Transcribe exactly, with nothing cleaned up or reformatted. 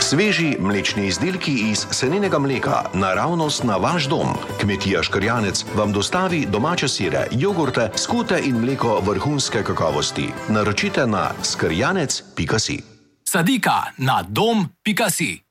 Sveži mlečni izdelki iz seninega mleka, naravnost na vaš dom. Kmetija Škrjanec vam dostavi domače sire, jogurte, skute in mleko vrhunske kakovosti. Naročite na škrjanec pika si. Sadika na dom pika si.